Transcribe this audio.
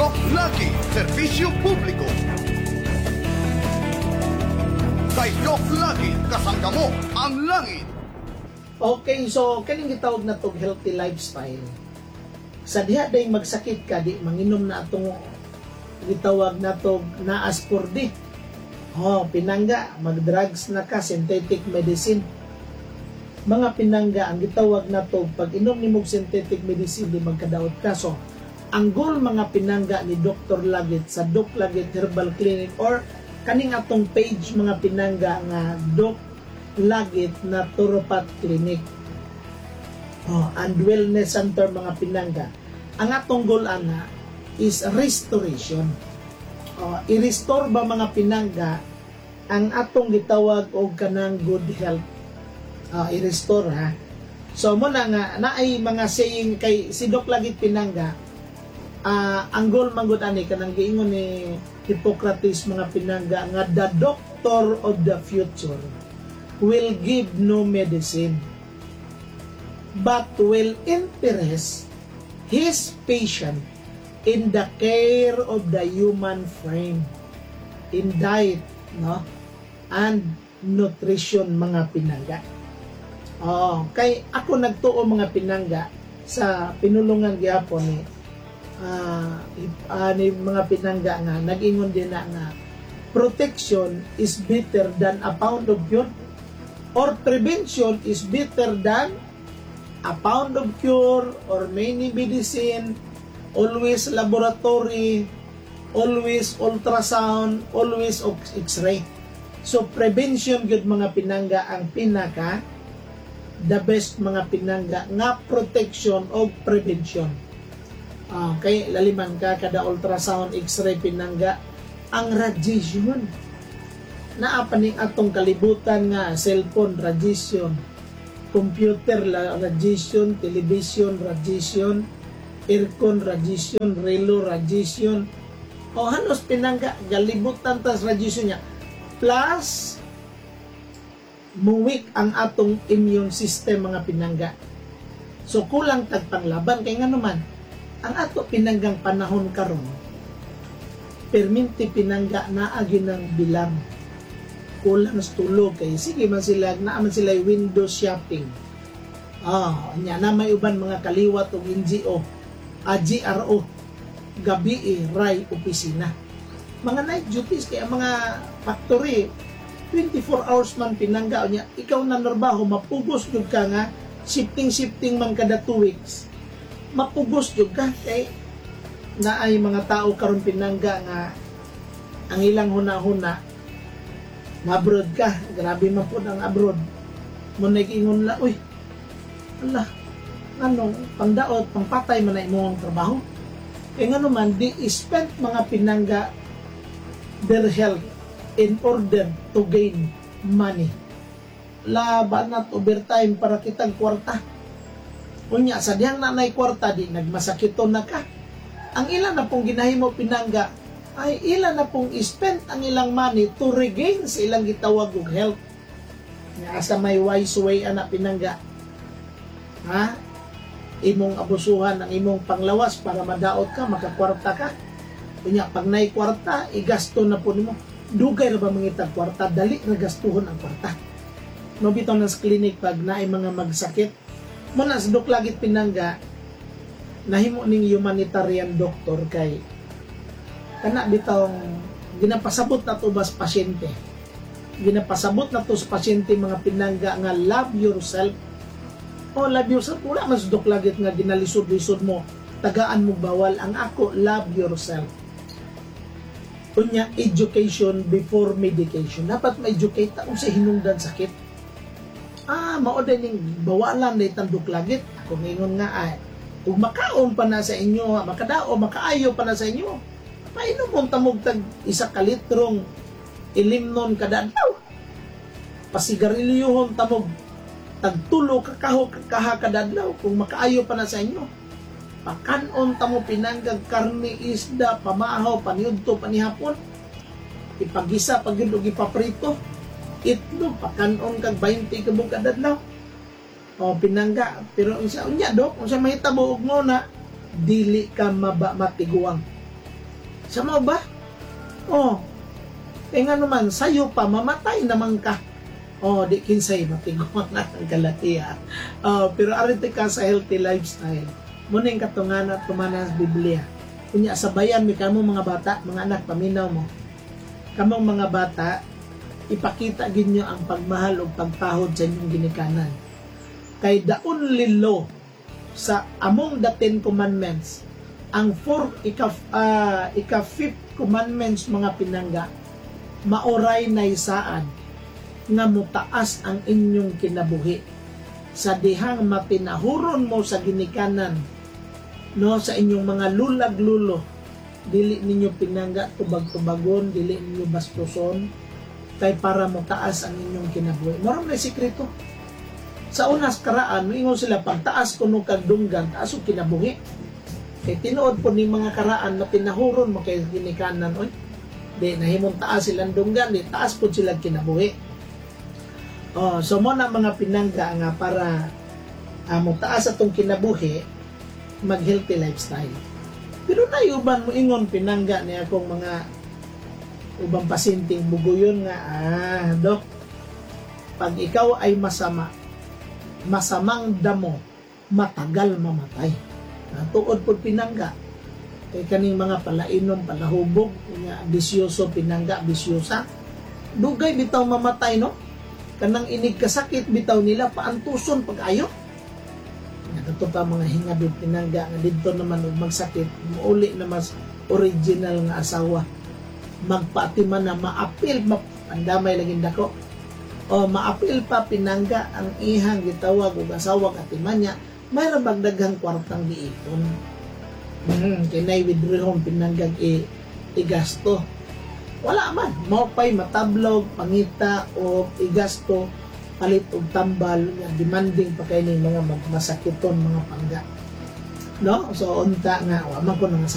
Doc Lucky, serbisyo publiko. Kay Doc Lucky, kasangga mo ang langit. Okay, so kaning gitawag na tog healthy lifestyle. Sa diha day magsakit ka, di manginom na atong gitawag na tog naas por di. Pinangga, mag-drugs na ka, synthetic medicine. Mga pinangga, ang gitawag na tog pag inom ni mog synthetic medicine, di magkadaot ka. So, ang goal mga pinangga ni Dr. Lagit sa Doc Lagit Herbal Clinic or kaning atong page mga pinangga nga Doc Lagit Naturopath Clinic and Wellness Center mga pinangga. Ang atong goal ana is restoration. I-restore ba mga pinangga ang atong gitawag og kanang good health. I-restore ha. So mo na nga naay mga saying kay si Doc Lagit pinangga. Ang goal manggod ani kanang giingon ni Hippocrates mga pinangga nga the doctor of the future will give no medicine but will interest his patient in the care of the human frame, in diet, no, and nutrition mga pinangga. Kay ako nagtuo mga pinangga sa pinulungan gyapon ni mga pinangga nga nag-ingon din na nga protection is better than a pound of cure or prevention is better than a pound of cure or many medicine, always laboratory, always ultrasound, always x-ray. So prevention gyud mga pinangga ang pinaka the best mga pinangga nga protection o prevention. Kay laliman ka kada ultrasound, x-ray pinangga ang radiation. Naa pa ning atong kalibutan nga cellphone radiation, computer radiation, television radiation, aircon radiation, relo radiation. Halos pinangga galibutan tas radiation niya. Plus muwik ang atong immune system mga pinangga. So kulang tag panglaban kay nga naman ang ato pinanggang panahon karon perminti pinangga naa ginang bilang kulang sa tulog kay sige man sila naaman sila window shopping nya na may uban mga kaliwat og NGO GRO gabi ray opisina mga night duties kay ang mga factory 24 hours man pinangga nya ikaw na narbaho mapugos jud ka nga shifting man kada 2 weeks mapugos jud ka kay naay mga tao karon pinangga nga ang ilang hunahuna abroad ka, grabe man po ang abroad mo nag-ingon la, uy ala, anong pangdaot, pangpatay man na imong trabaho kaya nga naman di spend mga pinangga their health in order to gain money laban at overtime para kitang kwarta. Unya, sa diyang nanay kwarta, di nagmasakito na ka. Ang ilan na pong ginahimo pinangga, ay ilan na pong spend ang ilang money to regain sa ilang gitawag og health. Nga sa may wise way anak pinangga. Imong abusuhan ang imong panglawas para madaot ka, makakwarta ka. Unya, pag nay kwarta, igasto na po nimo. Dugay na ba mangitag kwarta? Dali na gastuhon ang kwarta. No bitaw nas clinic pag naay mga magsakit, muna sa Doc Lagit pinangga nahimo ning humanitarian doctor kay kana bitong ginapasabot na to bas pasyente, ginapasabot na to sa pasyente mga pinangga nga love yourself. Love yourself wala mas Doc Lagit nga ginalisod-lisod mo tagaan mo bawal ang ako love yourself. Unya education before medication, dapat ma-educate ta kung sa hinungdan sakit. Mao din ning bawalan na itang Doc Lagit. Ako ngayon nga kung makaon pa na sa inyo, makadao, makaayo pa na sa inyo, painom mong tamog tag 1 kalitrong ilimnon kada adlaw. Pasigarilyuhon tamog tag 3 kakaha kada adlaw kung makaayo pa na sa inyo. Pakanon tamo pinanggag karne, isda, pamahaw, paniudto, panihapon. Ipagisa pagyud og ipaprito. Itlog pakanon kag 20 kabog kada adlaw. Pinangga pero unya Dok unsa mahitabo og mo na dili ka matiguang Sa mo ba? Oh. Nga naman, sayo pa, mamatay naman ka. Oh, di kinsay matigong na ang kalatiya. Pero arito ka sa healthy lifestyle. Muning katungan at tumana sa Biblia. Kunya, sabayan mi kamo mga bata, mga anak, paminaw mo. Kamong mga bata, ipakita ginyo ang pagmahal o pagpahod sa inyong ginikanan. Kay the only law sa among the 10 commandments, ang ika-5th commandments mga pinangga, maoray na isaan nga mutaas ang inyong kinabuhi sa dihang mapinahuron mo sa ginikanan, no, sa inyong mga lulag-lulo, dili ninyo pinangga tubag-tubagon, dili ninyo bastuson, kay para mutaas ang inyong kinabuhi. Maram na sikreto. Sa unas karaan, ingon sila, pagtaas kuno kag dunggan, taas ang kinabuhi. Kay tinuod po ni mga karaan na pinahuron mo kay ginikanan, oy, di nahimong taas silang dunggan, di taas po silang kinabuhi. So mo na mga pinangga nga para mo taas atong kinabuhi, mag healthy lifestyle. Pero na uban mo ingon pinangga ni akong mga ubang pasinting buguyon nga, dok, pag ikaw ay masamang damo, matagal mamatay. Tuod po pinangga. Kay kaning mga palainom, palahubog, bisyoso, pinangga, bisyosa, dugay bitaw mamatay, no? Kanang inig kasakit bitaw nila, paantuson pag-ayo. Ito pa mga hingabit pinangga, nga dito naman magsakit, mauli na mas original nga asawa. Magpaatiman na maapil, andamay laging dako. O maapil pa pinangga ang ihang gitawag o asawa katiman niya, mayroon bagdaghang kwartang giipon. Kinay withdrawon pinanggag igasto. Wala man, maupay matablog, pangita o igasto, palit og tambal, demanding pa kay ning mga masakiton mga pangga. No? So unta nga, wa man ko nang